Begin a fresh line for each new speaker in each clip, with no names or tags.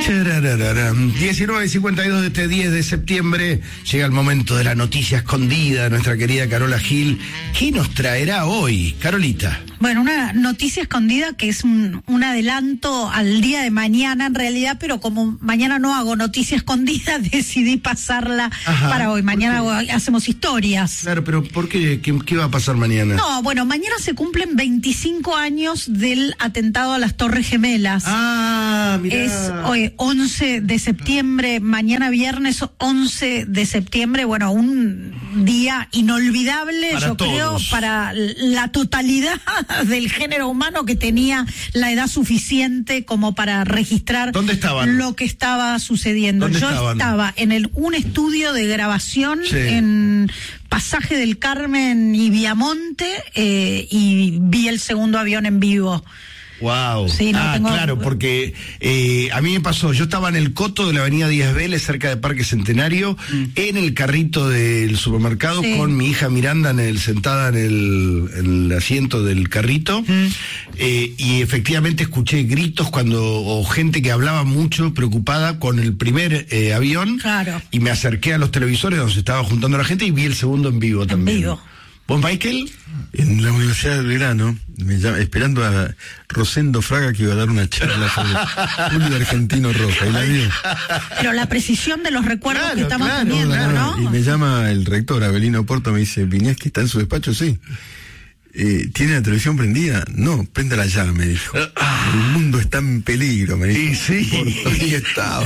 19:52 de este 10 de septiembre llega el momento de la noticia escondida. Nuestra querida Carola Gil, ¿qué nos traerá hoy, Carolita?
Bueno, una noticia escondida que es un adelanto al día de mañana en realidad, pero como mañana no hago noticia escondida, decidí pasarla para hoy. Mañana hacemos historias.
Claro, pero ¿por qué? ¿Qué va a pasar mañana?
No, bueno, mañana se cumplen 25 años del atentado a las Torres Gemelas.
Ah, mirá.
Es hoy 11 de septiembre, mañana viernes 11 de septiembre, bueno, un día inolvidable,
para
yo
todos.
creo, para la totalidad del género humano que tenía la edad suficiente como para registrar
¿Dónde estaban?
Lo que estaba sucediendo.
¿Dónde
Yo
estaban?
estaba en un estudio de grabación
Sí.
en Pasaje del Carmen y Viamonte y vi el segundo avión en vivo.
Wow.
Sí, no tengo...
Claro, porque a mí me pasó, yo estaba en el coto de la avenida Díaz Vélez, cerca de Parque Centenario, en el carrito del supermercado,
Sí.
con mi hija Miranda sentada en el asiento del carrito, y efectivamente escuché gritos o gente que hablaba mucho, preocupada con el primer avión,
Claro.
y me acerqué a los televisores donde se estaba juntando la gente y vi el segundo en vivo también.
vivo.
¿Vos, Michael?
En la Universidad de Belgrano, esperando a Rosendo Fraga, que iba a dar una charla sobre Julio Argentino Roca, y la dio.
Pero la precisión de los recuerdos
Claro,
que estamos
claro,
teniendo, ¿no?
Y me llama el rector, Abelino Porto, me dice, ¿Vinieski está en su despacho? Sí. ¿Tiene la televisión prendida? No, préndala ya, me dijo. El mundo está en peligro, me dijo.
Y sí.
Y estaba.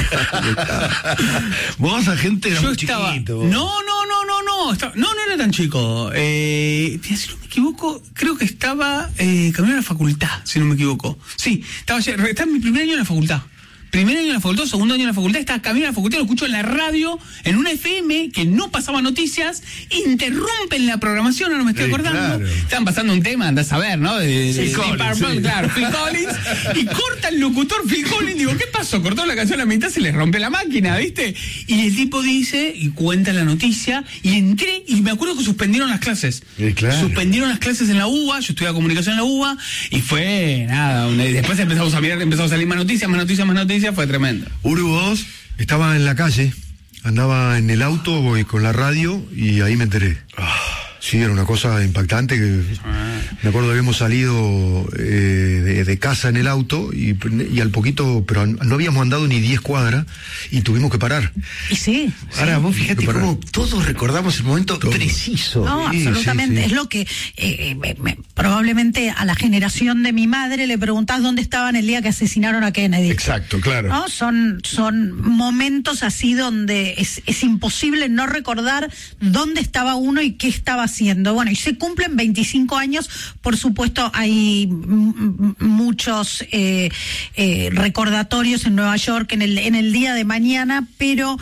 Vos, agente, era
Yo
muy
estaba.
chiquito.
No era tan chico. Si no me equivoco, creo que estaba caminando a la facultad, si no me equivoco. Sí, estaba en mi primer año en la facultad. Primer año en la facultad, segundo año en la facultad, estaba caminando a la facultad, lo escucho en la radio, en una FM que no pasaba noticias, interrumpen la programación, ahora me estoy acordando.
Claro.
Estaban pasando un tema, andás a ver, ¿no?
Phil Collins,
Purple,
sí.
claro, Phil Collins, y corta el locutor Phil Collins, digo, ¿qué pasó? Cortó la canción a la mitad, se le rompe la máquina, ¿viste? Y el tipo dice, y cuenta la noticia, y entré, y me acuerdo que suspendieron las clases.
Claro.
Suspendieron las clases en la UBA, yo estudiaba comunicación en la UBA, y fue, nada, después empezamos a mirar, empezó a salir más noticias, fue tremendo.
Uru, vos.
Estaba en la calle, andaba en el auto, voy con la radio, y ahí me enteré. Sí, era una cosa impactante que me acuerdo que habíamos salido de casa en el auto y al poquito, pero no habíamos andado ni 10 cuadras y tuvimos que parar.
Y sí.
Ahora, vos fíjate
Para-
cómo todos recordamos el momento
Todo.
preciso.
No,
Sí,
absolutamente.
sí, sí.
Es lo que probablemente a la generación de mi madre le preguntás dónde estaban el día que asesinaron a Kennedy.
Exacto, claro.
¿No? Son momentos así donde es imposible no recordar dónde estaba uno y qué estaba haciendo. Bueno, y se cumplen 25 años, por supuesto hay muchos recordatorios en Nueva York en el día de mañana, pero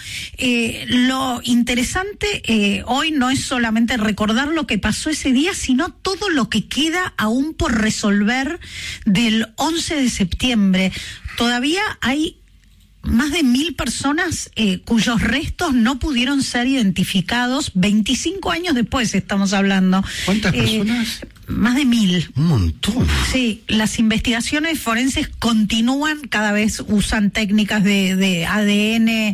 lo interesante hoy no es solamente recordar lo que pasó ese día, sino todo lo que queda aún por resolver del 11 de septiembre. Todavía hay más de 1.000 personas cuyos restos no pudieron ser identificados. 25 años después estamos hablando.
¿Cuántas personas?
Más de 1.000.
Un montón.
Sí, las investigaciones forenses continúan, cada vez usan técnicas de ADN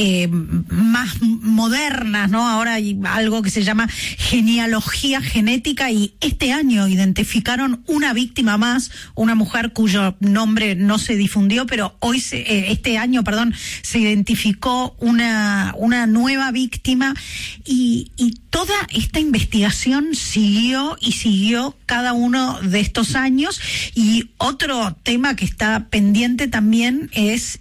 más modernas, ¿no? Ahora hay algo que se llama genealogía genética y este año identificaron una víctima más, una mujer cuyo nombre no se difundió, pero hoy este año, se identificó una nueva víctima y toda esta investigación siguió cada uno de estos años. Y otro tema que está pendiente también es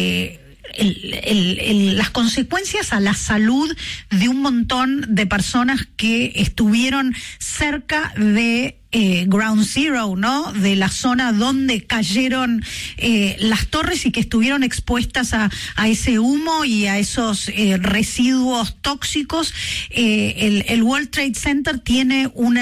las consecuencias a la salud de un montón de personas que estuvieron cerca de Ground Zero, ¿no? De la zona donde cayeron las torres y que estuvieron expuestas a ese humo y a esos residuos tóxicos. El World Trade Center tiene un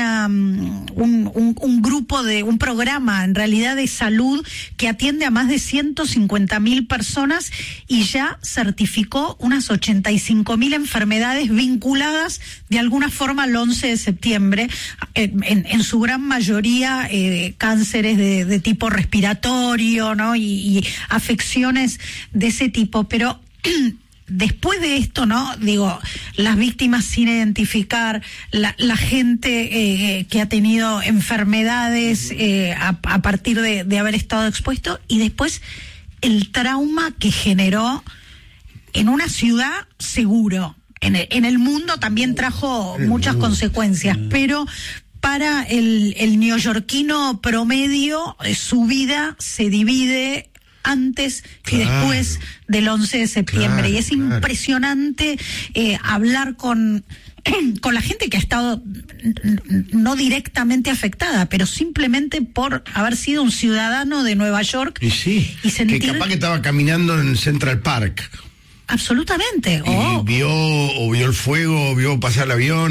grupo un programa en realidad de salud que atiende a más de 150.000 personas y ya certificó unas 85.000 enfermedades vinculadas de alguna forma al 11 de septiembre, en su gran gran mayoría cánceres de tipo respiratorio, ¿no? Y afecciones de ese tipo, pero después de esto, ¿no? Digo, las víctimas sin identificar, la gente que ha tenido enfermedades a partir de haber estado expuesto, y después el trauma que generó en una ciudad, seguro. En el mundo también trajo muchas consecuencias, pero para el neoyorquino promedio, su vida se divide antes y después del 11 de septiembre. Y es impresionante hablar con la gente que ha estado no directamente afectada, pero simplemente por haber sido un ciudadano de Nueva York
y sentir que capaz que estaba caminando en Central Park.
Absolutamente.
Y vio el fuego, vio pasar el avión,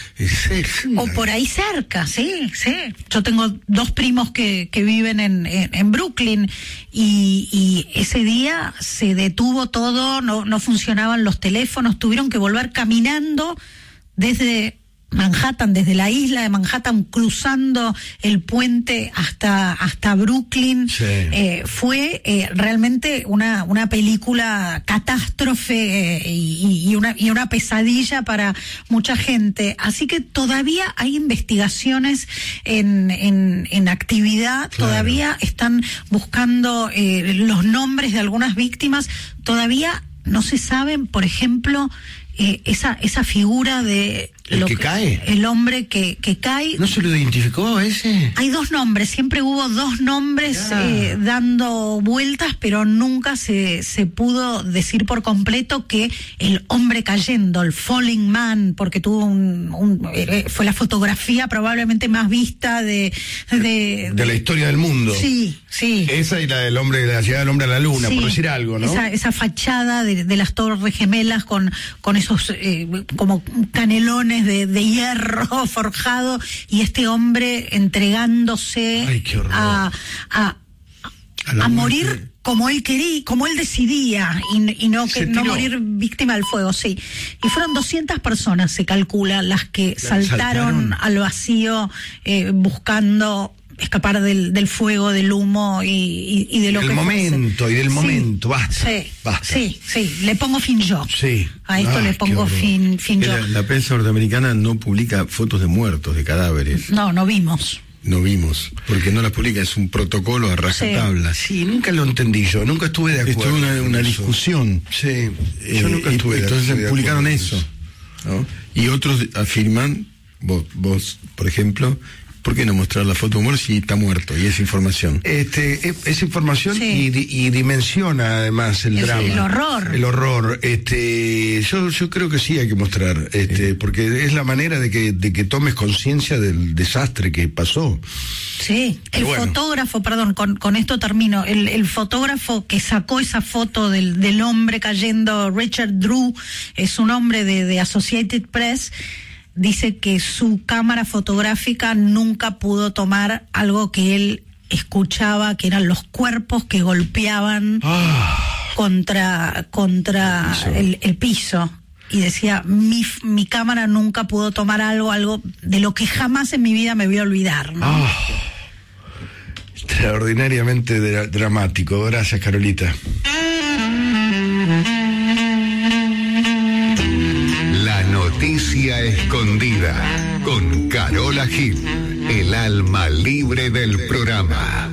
o por ahí cerca, sí. Yo tengo 2 primos que viven en Brooklyn, y ese día se detuvo todo, no funcionaban los teléfonos, tuvieron que volver caminando desde Manhattan, desde la isla de Manhattan, cruzando el puente hasta Brooklyn.
Sí.
Fue realmente una película catástrofe y una pesadilla para mucha gente. Así que todavía hay investigaciones en actividad, todavía están buscando los nombres de algunas víctimas, todavía no se saben, por ejemplo, esa figura de el hombre que cae.
¿No se lo identificó ese?
Hay 2 nombres, siempre hubo 2 nombres dando vueltas, pero nunca se pudo decir por completo que el hombre cayendo, el falling man, porque tuvo fue la fotografía probablemente más vista de
la historia del mundo.
Sí.
Esa y la del hombre, de la llegada del hombre a la luna, por decir algo, ¿no?
Esa fachada de las Torres Gemelas con esos como canelones de hierro forjado, y este hombre entregándose a morir como él quería, como él decidía, y no morir víctima del fuego, sí. Y fueron 200 personas, se calcula, las que saltaron al vacío buscando escapar del fuego, del humo y de lo que
momento y del momento. Basta.
Sí, le pongo fin yo.
Sí.
A esto le pongo fin yo.
La prensa norteamericana no publica fotos de muertos, de cadáveres.
No vimos.
No vimos, porque no las publica, es un protocolo a rajatabla.
Sí, nunca lo entendí yo, nunca estuve de acuerdo.
Esto es una discusión.
Sí, yo nunca estuve de acuerdo.
Entonces publicaron eso, ¿no? Y otros afirman, vos, por ejemplo, ¿por qué no mostrar la foto de humor si está muerto? Y es información.
Es información y dimensiona además el drama. El horror. Yo creo que sí hay que mostrar, porque es la manera de que tomes conciencia del desastre que pasó.
Sí, fotógrafo, perdón, con esto termino, el fotógrafo que sacó esa foto del hombre cayendo, Richard Drew, es un hombre de Associated Press, dice que su cámara fotográfica nunca pudo tomar algo que él escuchaba, que eran los cuerpos que golpeaban contra el piso. Y decía, mi cámara nunca pudo tomar algo de lo que jamás en mi vida me voy a olvidar, ¿no?
Extraordinariamente dramático. Gracias, Carolita.
La noticia escondida con Carola Gil, el alma libre del programa.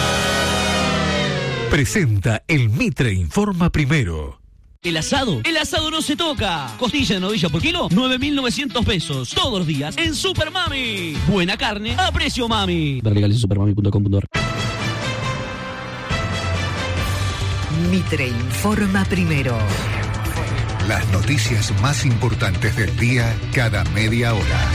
Presenta el Mitre Informa Primero.
El asado no se toca. Costilla de novilla por kilo, 9.900 pesos. Todos los días en Super Mami. Buena carne a precio mami. Ver legales en supermami.com.ar.
Mitre Informa Primero.
Las noticias más importantes del día cada media hora.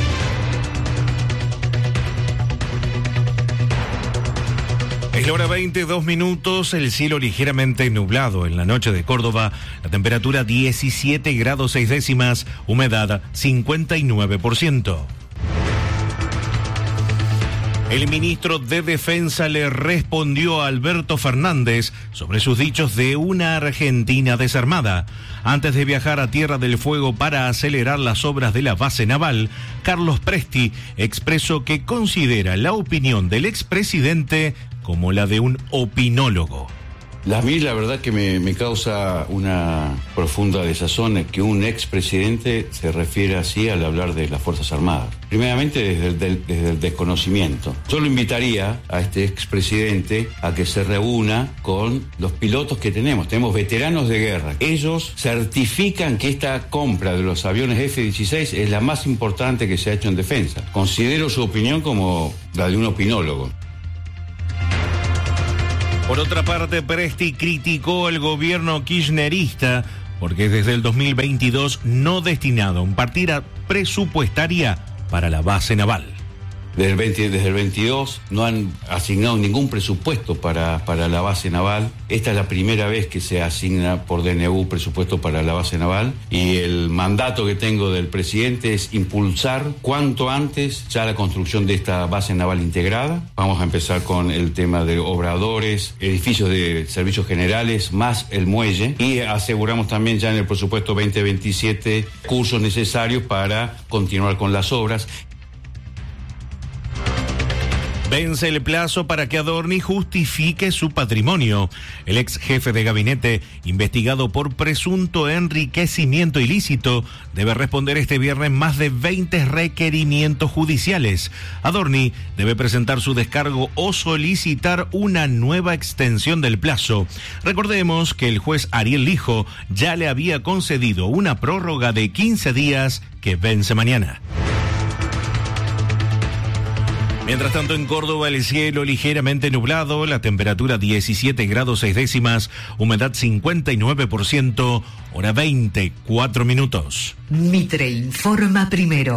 Es la hora 22 minutos, el cielo ligeramente nublado en la noche de Córdoba, la temperatura 17 grados 6 décimas, humedad 59%. El ministro de Defensa le respondió a Alberto Fernández sobre sus dichos de una Argentina desarmada. Antes de viajar a Tierra del Fuego para acelerar las obras de la base naval, Carlos Presti expresó que considera la opinión del expresidente como la de un opinólogo.
A mí la verdad que me causa una profunda desazón que un expresidente se refiere así al hablar de las Fuerzas Armadas. Primeramente desde el desconocimiento. Yo lo invitaría a este expresidente a que se reúna con los pilotos que tenemos. Tenemos veteranos de guerra. Ellos certifican que esta compra de los aviones F-16 es la más importante que se ha hecho en defensa. Considero su opinión como la de un opinólogo.
Por otra parte, Presti criticó al gobierno kirchnerista porque desde el 2022 no destinaron partida presupuestaria para la base naval.
Desde el 22 no han asignado ningún presupuesto para la base naval. Esta es la primera vez que se asigna por DNU presupuesto para la base naval y el mandato que tengo del presidente es impulsar cuanto antes ya la construcción de esta base naval integrada. Vamos a empezar con el tema de obradores, edificios de servicios generales, más el muelle, y aseguramos también ya en el presupuesto 2027 cursos necesarios para continuar con las obras.
Vence el plazo para que Adorni justifique su patrimonio. El ex jefe de gabinete, investigado por presunto enriquecimiento ilícito, debe responder este viernes más de 20 requerimientos judiciales. Adorni debe presentar su descargo o solicitar una nueva extensión del plazo. Recordemos que el juez Ariel Lijo ya le había concedido una prórroga de 15 días que vence mañana. Mientras tanto, en Córdoba el cielo ligeramente nublado, la temperatura 17 grados 6 décimas, humedad 59%, hora 24 minutos.
Mitre informa primero.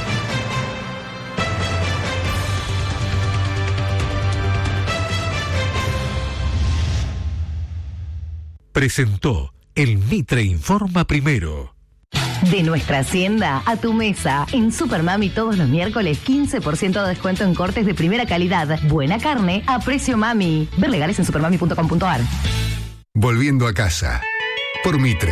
Presentó el Mitre informa primero.
De nuestra hacienda a tu mesa. En Supermami todos los miércoles 15% de descuento en cortes de primera calidad. Buena carne a precio mami. Ver legales en supermami.com.ar.
Volviendo a casa. Por Mitre.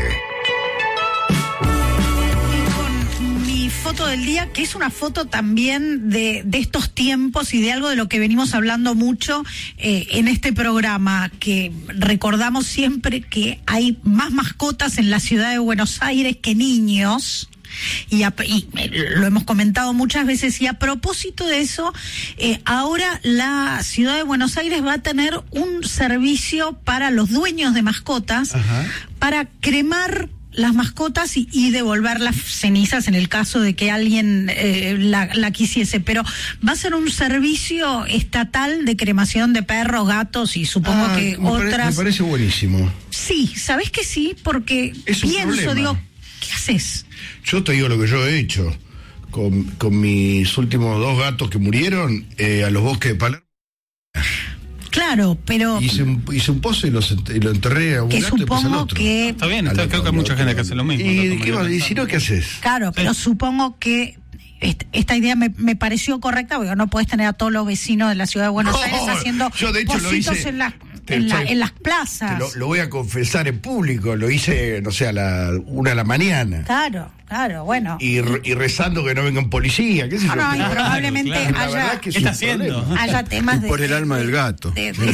Foto del día, que es una foto también de estos tiempos y de algo de lo que venimos hablando mucho en este programa, que recordamos siempre que hay más mascotas en la ciudad de Buenos Aires que niños. Y lo hemos comentado muchas veces, y a propósito de eso, ahora la ciudad de Buenos Aires va a tener un servicio para los dueños de mascotas. Ajá. Para cremar las mascotas y devolver las cenizas en el caso de que alguien la quisiese, pero va a ser un servicio estatal de cremación de perros, gatos y supongo que otras.
Me parece buenísimo.
Sí, ¿sabés que sí? Porque pienso, digo, ¿qué haces?
Yo te digo lo que yo he hecho con mis últimos 2 gatos que murieron a los bosques de Palermo.
Claro, pero
hice un pozo y lo enterré a un
que
gato
supongo
y al otro.
Que
está bien, creo que hay mucha gente que hace lo mismo.
¿Y si no, qué haces?
Claro, pero supongo que esta idea me pareció correcta, porque no podés tener a todos los vecinos de la ciudad de Buenos Aires haciendo pocitos en las plazas.
Lo voy a confesar en público, lo hice, no sé, a la 1 de la mañana.
Claro, bueno.
Y rezando que no vengan policía, qué sé yo.
No, y probablemente haya temas
por el alma del gato.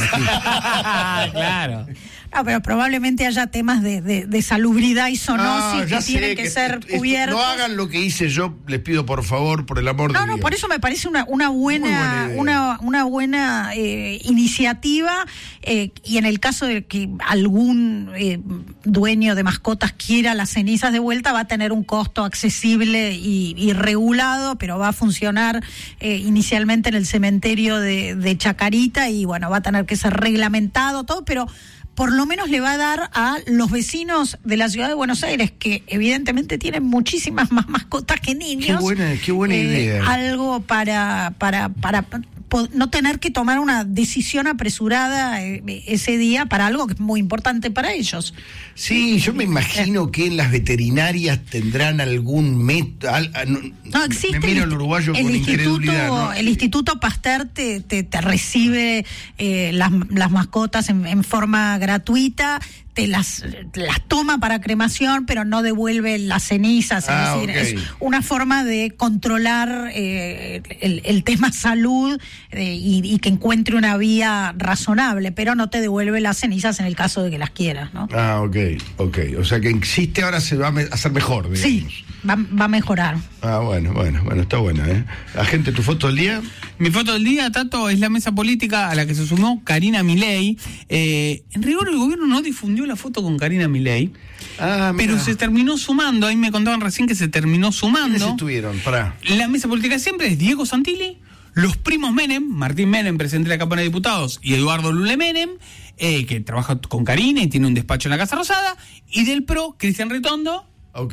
Claro.
No, pero probablemente haya temas de salubridad y zoonosis que tienen que ser cubiertos.
No hagan lo que hice yo, les pido por favor, por el amor de Dios.
No, por eso me parece una buena iniciativa, y en el caso de que algún dueño de mascotas quiera las cenizas de vuelta, va a tener un costo accesible y regulado, pero va a funcionar inicialmente en el cementerio de Chacarita, y bueno, va a tener que ser reglamentado todo, pero por lo menos le va a dar a los vecinos de la ciudad de Buenos Aires, que evidentemente tienen muchísimas más mascotas que niños.
Qué buena idea.
Algo para no tener que tomar una decisión apresurada ese día para algo que es muy importante para ellos.
Sí, yo me imagino que en las veterinarias tendrán algún método.
No existe.
Me miro al uruguayo con incredulidad, ¿no?
El Instituto Pasteur te recibe las mascotas en forma gratuita, te las toma para cremación, pero no devuelve las cenizas. Es decir, es una forma de controlar el tema salud y que encuentre una vía razonable, pero no te devuelve las cenizas en el caso de que las quieras, ¿no?
Ok. O sea que existe, ahora se va a hacer mejor, digamos.
Sí, va a mejorar.
Bueno, está buena, ¿eh? Agente, ¿tu foto del día?
Mi foto del día, Tato, es la mesa política a la que se sumó Karina Milei. En rigor, el gobierno no difundió la foto con Karina Milei, pero se terminó sumando. Ahí me contaban recién que se terminó sumando.
¿Quiénes estuvieron?
La mesa política siempre es Diego Santilli, los primos Menem, Martín Menem, presidente de la Cámara de Diputados, y Eduardo Lule Menem, que trabaja con Karina y tiene un despacho en la Casa Rosada, y del PRO, Cristian Ritondo.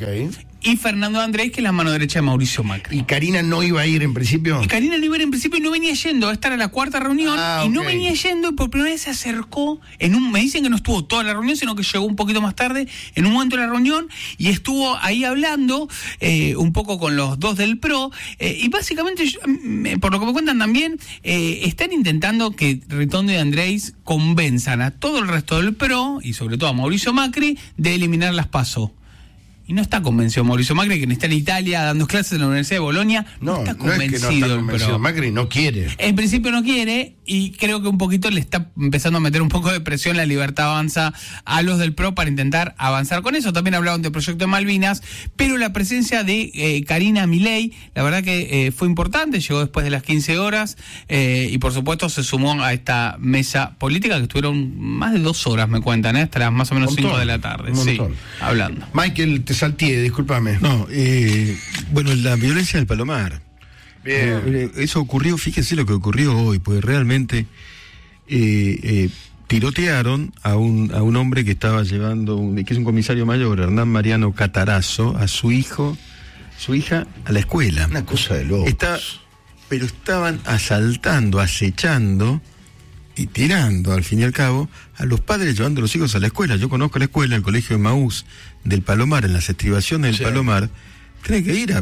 Y Fernando Andrés, que es la mano derecha de Mauricio Macri.
¿Y Karina no iba a ir en principio?
Y Karina no iba a ir en principio y no venía yendo. Esta era la cuarta reunión y no venía yendo, y por primera vez se acercó. Me dicen que no estuvo toda la reunión, sino que llegó un poquito más tarde, en un momento de la reunión, y estuvo ahí hablando un poco con los dos del PRO. Y básicamente, por lo que me cuentan también, están intentando que Ritondo y Andrés convenzan a todo el resto del PRO, y sobre todo a Mauricio Macri, de eliminar las PASO. Y no está convencido Mauricio Macri, quien está en Italia dando clases en la Universidad de Bolonia. No está convencido.
Es que no está convencido. Macri no quiere.
En principio no quiere, y creo que un poquito le está empezando a meter un poco de presión la Libertad Avanza a los del PRO para intentar avanzar con eso. También hablaban del proyecto de Malvinas, pero la presencia de Karina Milei, la verdad que fue importante, llegó después de las 15 horas, y por supuesto se sumó a esta mesa política, que estuvieron más de 2 horas, me cuentan, hasta las más o menos 5 de la tarde. Sí, hablando.
Michael, te salteé, discúlpame.
Bueno, la violencia del Palomar. Eso ocurrió, fíjense lo que ocurrió hoy, pues realmente tirotearon a un hombre que estaba llevando, que es un comisario mayor, Hernán Mariano Catarazo, a su hija a la escuela.
Una cosa de locos.
Pero estaban asaltando, acechando y tirando, al fin y al cabo, a los padres llevando a los hijos a la escuela. Yo conozco la escuela, el colegio de Maús del Palomar, en las estribaciones del Palomar. Tiene que ir a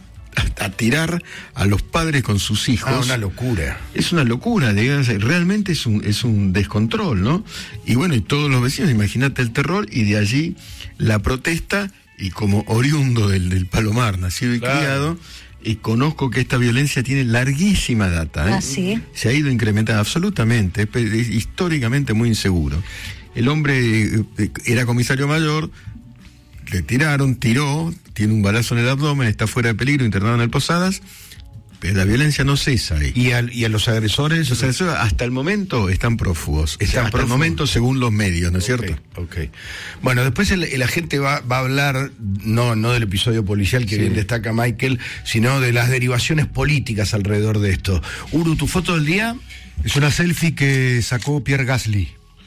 tirar a los padres con sus hijos.
Una locura.
Es una locura, digamos, realmente es un descontrol, ¿no? Y bueno, y todos los vecinos, imagínate el terror, y de allí la protesta, y como oriundo del Palomar, nacido y criado, y conozco que esta violencia tiene larguísima data.
¿Sí?
Se ha ido incrementando absolutamente, es históricamente muy inseguro. El hombre era comisario mayor, le tiró, tiene un balazo en el abdomen, está fuera de peligro, internado en el Posadas, pero la violencia no cesa ahí.
¿Y a los agresores?
Los agresores hasta el momento están prófugos. Hasta el momento, según los medios, ¿no es cierto?
Bueno, después el agente va a hablar, no del episodio policial que bien destaca Michael, sino de las derivaciones políticas alrededor de esto. Uru, ¿tu foto del día?
Es una selfie que sacó Pierre Gasly.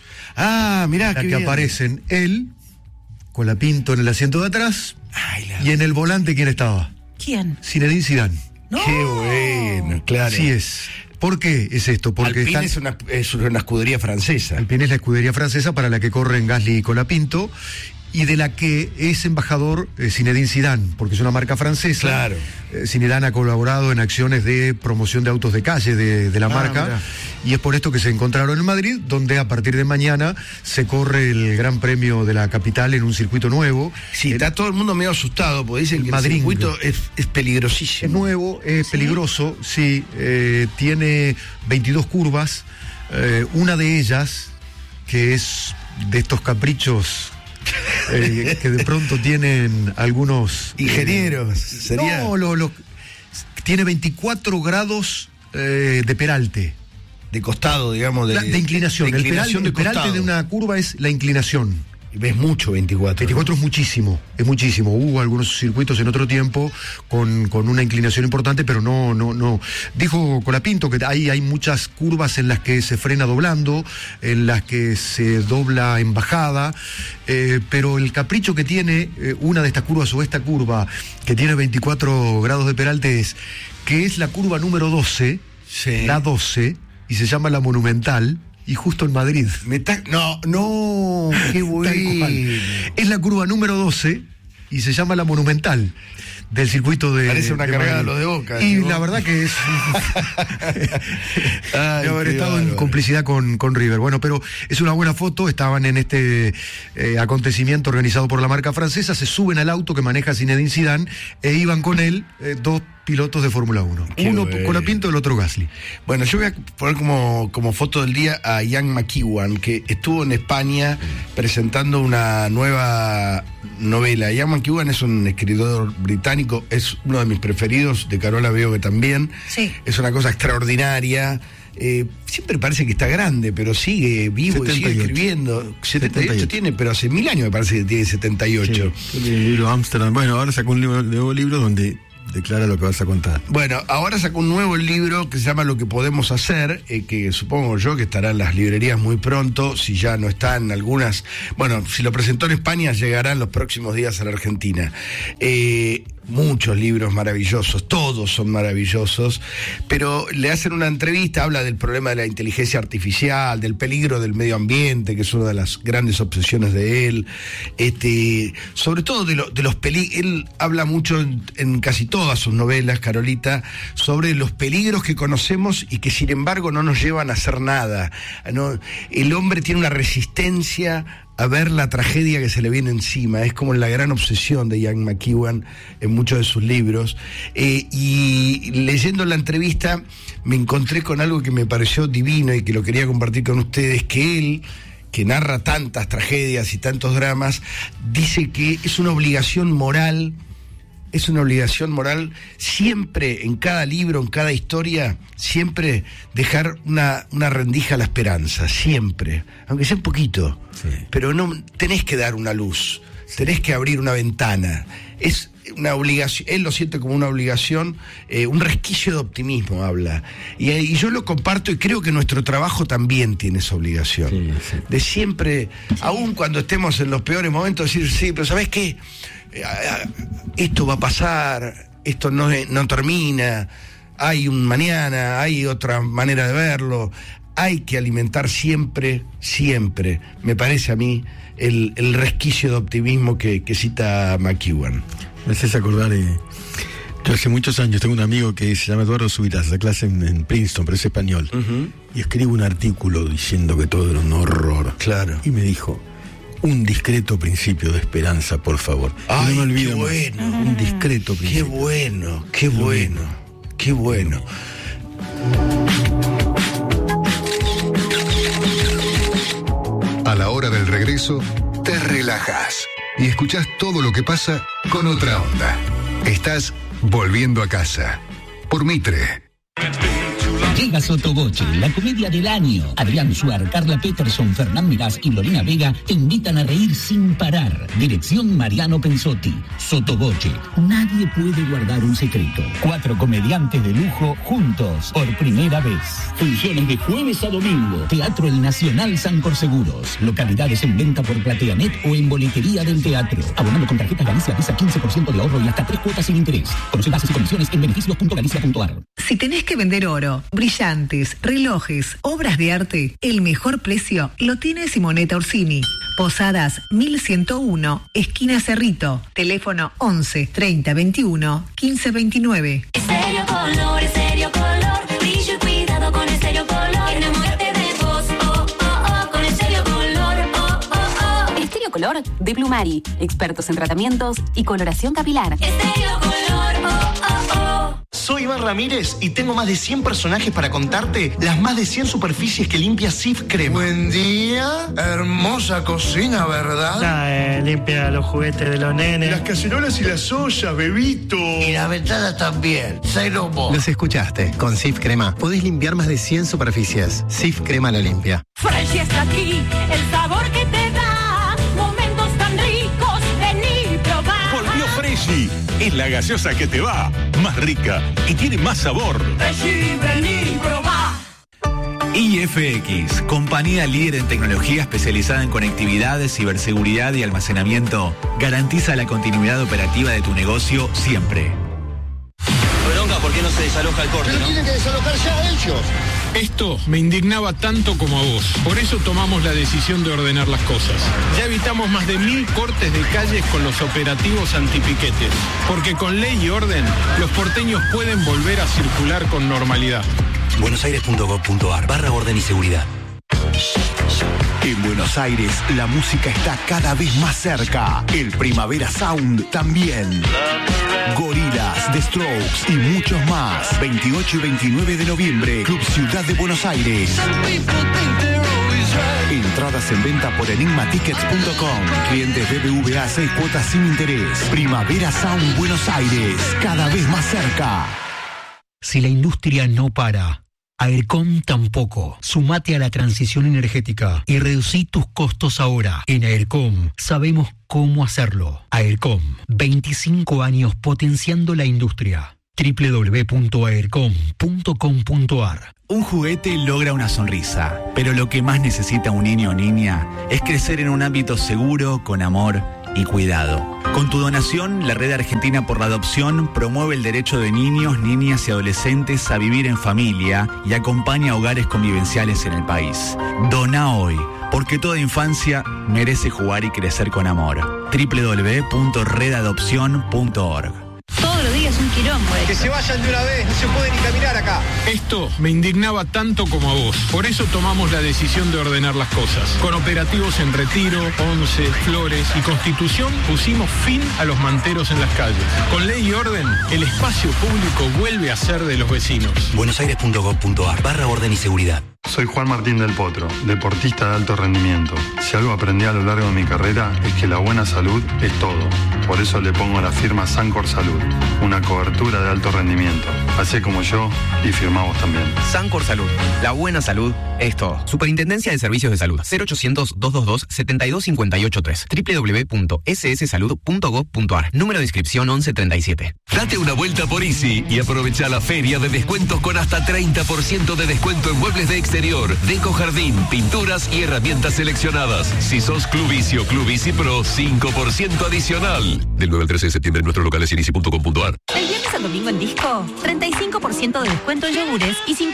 Mirá,
la que aparecen él, con la Pinto en el asiento de atrás, y en el volante, ¿quién estaba?
¿Quién?
Zinedine Zidane.
¡No!
Qué bueno, claro.
Así es. ¿Por qué es esto? Porque
Alpine es una escudería francesa.
Alpine es la escudería francesa para la que corren Gasly y Colapinto, y de la que es embajador Zinedine Zidane, porque es una marca francesa.
Claro.
Zidane ha colaborado en acciones de promoción de autos de calle de la marca,
mirá.
Y es por esto que se encontraron en Madrid, donde a partir de mañana se corre el Gran Premio de la capital en un circuito nuevo.
Sí, está todo el mundo medio asustado, porque dicen que
Madrid,
el circuito es peligrosísimo.
Es nuevo, es peligroso, sí, tiene 22 curvas, una de ellas, que es de estos caprichos que de pronto tienen algunos
ingenieros, sería.
Tiene 24 grados de peralte.
De costado, digamos.
De inclinación. El peralte de una curva es la inclinación.
Es mucho 24.
24 es muchísimo. Hubo algunos circuitos en otro tiempo con una inclinación importante, pero no. Dijo Colapinto que hay muchas curvas en las que se frena doblando, en las que se dobla en bajada, pero el capricho que tiene una de estas curvas, o esta curva que tiene 24 grados de peralte, es que es la curva número 12 la 12, y se llama La Monumental, y justo en Madrid.
No, qué bueno.
Es la curva número 12 y se llama La Monumental, del circuito de...
Parece una cargada lo de Boca.
Y la verdad que es... de haber estado en complicidad con River. Bueno, pero es una buena foto. Estaban en este acontecimiento organizado por la marca francesa, se suben al auto que maneja Zinedine Zidane e iban con él dos pilotos de Fórmula 1. Uno Colapinto y el otro Gasly.
Bueno, yo voy a poner como foto del día a Ian McEwan, que estuvo en España presentando una nueva novela. Ian McEwan es un escritor británico, es uno de mis preferidos, de Carola veo que también.
Sí.
Es una cosa extraordinaria. Siempre parece que está grande, pero sigue vivo 78. Y sigue escribiendo. 78 tiene, pero hace 1000 años me parece que tiene 78.
Sí, el libro Amsterdam. Bueno, ahora sacó un nuevo libro donde declara lo que vas a contar.
Bueno, ahora sacó un nuevo libro que se llama Lo que podemos hacer, que supongo yo que estará en las librerías muy pronto, si ya no está en algunas. Bueno, si lo presentó en España, llegará en los próximos días a la Argentina. Muchos libros maravillosos, todos son maravillosos, pero le hacen una entrevista, habla del problema de la inteligencia artificial, del peligro del medio ambiente, que es una de las grandes obsesiones de él, sobre todo de los peligros. Él habla mucho en casi todas sus novelas, Carolita, sobre los peligros que conocemos y que sin embargo no nos llevan a hacer nada, ¿no? El hombre tiene una resistencia a ver la tragedia que se le viene encima. Es como la gran obsesión de Ian McEwan en muchos de sus libros. Y leyendo la entrevista me encontré con algo que me pareció divino y que lo quería compartir con ustedes, que él, que narra tantas tragedias y tantos dramas, dice que es una obligación moral siempre, en cada libro, en cada historia, siempre dejar una rendija a la esperanza, siempre, aunque sea un poquito, sí. Pero no tenés que dar una luz, tenés que abrir una ventana. Es una obligación, él lo siente como una obligación, un resquicio de optimismo habla, y yo lo comparto, y creo que nuestro trabajo también tiene esa obligación, sí. De siempre, aun cuando estemos en los peores momentos, decir, sí, pero ¿sabés qué? Esto va a pasar, esto no termina, hay un mañana, hay otra manera de verlo. Hay que alimentar siempre, me parece a mí, el resquicio de optimismo que cita McEwan.
Me haces acordar, yo hace muchos años tengo un amigo que se llama Eduardo Subirás, da clase en Princeton, pero es español, y escribe un artículo diciendo que todo era un horror.
Claro.
Y me dijo: un discreto principio de esperanza, por favor.
Ay,
no me olvido
qué bueno.
Más. Un discreto principio.
Qué bueno.
A la hora del regreso, te relajas y escuchás todo lo que pasa con otra onda. Estás volviendo a casa por Mitre.
Llega Sotoboche, la comedia del año. Adrián Suar, Carla Peterson, Fernán Mirás y Lorena Vega te invitan a reír sin parar. Dirección Mariano Pensotti. Sotoboche, nadie puede guardar un secreto. 4 comediantes de lujo juntos por primera vez. Funciones de jueves a domingo. Teatro El Nacional San Seguros. Localidades en venta por PlateaNet o en boletería del teatro. Abonando con tarjetas Galicia Visa, 15% de ahorro y hasta 3 cuotas sin interés. Conoce bases y condiciones en beneficios.galicia.ar.
Si tenés que vender oro, brillantes, relojes, obras de arte, el mejor precio lo tiene Simonetta Orsini. Posadas 1101, esquina Cerrito. Teléfono 11 30 21 15 29.
Estéreo Color, brillo y cuidado con Estéreo Color. Enamórate de vos, con Estéreo Color,
Estéreo Color de Plumari, expertos en tratamientos y coloración capilar.
Estéreo Color,
Soy Iván Ramírez y tengo más de 100 personajes para contarte las más de 100 superficies que limpia Cif Crema.
Buen día, hermosa cocina, ¿verdad?
Limpia los juguetes de los nenes.
Las cacerolas y las ollas, bebito.
Y las ventanas también, Cero Mo.
Los escuchaste, con Cif Crema podés limpiar más de 100 superficies. Cif Crema lo limpia.
Fresh está aquí, el sabor que te da momentos tan ricos, vení probar.
Volvió Freshy, es la gaseosa que te va, más rica y tiene más sabor.
Freshy, vení probar.
IFX, compañía líder en tecnología especializada en conectividad, ciberseguridad y almacenamiento, garantiza la continuidad operativa de tu negocio siempre.
Bronca, ¿por qué no se
desaloja el corte, ¿no?
Tienen que desalojar ya ellos.
Esto me indignaba tanto como a vos. Por eso tomamos la decisión de ordenar las cosas. Ya evitamos más de 1000 cortes de calles con los operativos antipiquetes. Porque con ley y orden, los porteños pueden volver a circular con normalidad.
buenosaires.gov.ar/orden y seguridad.
En Buenos Aires, la música está cada vez más cerca. El Primavera Sound también. Gorillaz, The Strokes y muchos más. 28 y 29 de noviembre, Club Ciudad de Buenos Aires. Entradas en venta por enigmatickets.com. Clientes BBVA 6 cuotas sin interés. Primavera Sound Buenos Aires, cada vez más cerca.
Si la industria no para, AERCOM tampoco. Sumate a la transición energética y reducí tus costos ahora. En AERCOM sabemos cómo hacerlo. AERCOM, 25 años potenciando la industria. www.aercom.com.ar.
Un juguete logra una sonrisa, pero lo que más necesita un niño o niña es crecer en un ámbito seguro, con amor y cuidado. Con tu donación, la Red Argentina por la Adopción promueve el derecho de niños, niñas y adolescentes a vivir en familia y acompaña a hogares convivenciales en el país. Dona hoy, porque toda infancia merece jugar y crecer con amor. www.redadopcion.org.
Todos los días un quilombo.
Que se vayan de una vez, no se puede ni caminar acá. Esto me indignaba tanto como a vos. Por eso tomamos la decisión de ordenar las cosas. Con operativos en Retiro, Once, Flores y Constitución pusimos fin a los manteros en las calles. Con ley y orden, el espacio público vuelve a ser de los vecinos.
buenosaires.gov.ar/orden y seguridad.
Soy Juan Martín del Potro, deportista de alto rendimiento. Si algo aprendí a lo largo de mi carrera es que la buena salud es todo. Por eso le pongo la firma Sancor Salud, una cobertura de alto rendimiento. Hacé como yo y firmá vos también.
Sancor Salud, la buena salud es todo. Superintendencia de Servicios de Salud, 0800-222-72583, www.sssalud.gov.ar, número de inscripción 1137.
Date una vuelta por Easy y aprovecha la feria de descuentos con hasta 30% de descuento en muebles de exterior, deco jardín, pinturas y herramientas seleccionadas. Si sos Club Easy o Club Easy Pro, 5% adicional. Del 9 al 13 de septiembre en nuestros locales en easy.com.ar.
El viernes al domingo en Disco, 35% de descuento en yogures y 50%